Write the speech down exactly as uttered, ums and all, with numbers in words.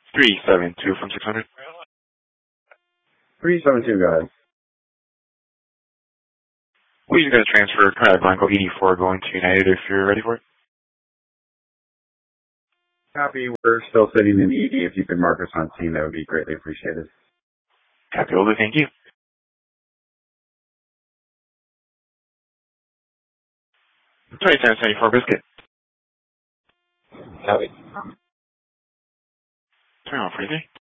three seven two from six hundred. three seven two, guys. We are going to transfer uh, Blanco eighty-four going to United if you're ready for it. Copy. We're still sitting in E D. If you could mark us on scene, that would be greatly appreciated. Happy over. Thank you. twenty-seven seventy-four Biscuit. Copy. Turn on for you.